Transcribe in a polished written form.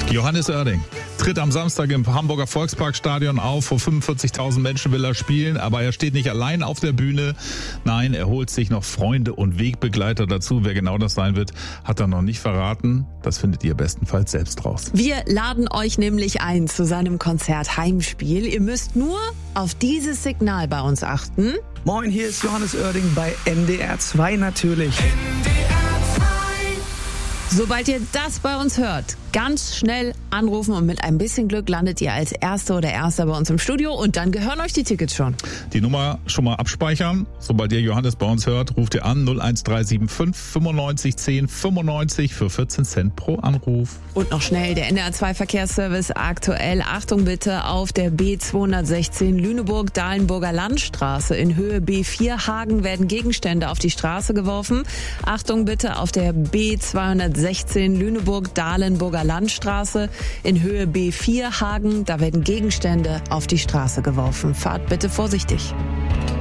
Johannes Oerding tritt am Samstag im Hamburger Volksparkstadion auf. Vor 45.000 Menschen will er spielen, aber er steht nicht allein auf der Bühne. Nein, er holt sich noch Freunde und Wegbegleiter dazu. Wer genau das sein wird, hat er noch nicht verraten. Das findet ihr bestenfalls selbst raus. Wir laden euch nämlich ein zu seinem Konzert Heimspiel. Ihr müsst nur auf dieses Signal bei uns achten. Moin, hier ist Johannes Oerding bei NDR 2 natürlich. Sobald ihr das bei uns hört, ganz schnell anrufen und mit ein bisschen Glück landet ihr als Erste oder Erster bei uns im Studio und dann gehören euch die Tickets schon. Die Nummer schon mal abspeichern. Sobald ihr Johannes bei uns hört, ruft ihr an 01375 95 10 95 für 14 Cent pro Anruf. Und noch schnell der NDR 2 Verkehrsservice aktuell. Achtung bitte, auf der B216 Lüneburg-Dahlenburger Landstraße in Höhe B4 Hagen werden Gegenstände auf die Straße geworfen. Achtung bitte, auf der B216 Lüneburg-Dahlenburger Landstraße in Höhe B4 Hagen, da werden Gegenstände auf die Straße geworfen. Fahrt bitte vorsichtig.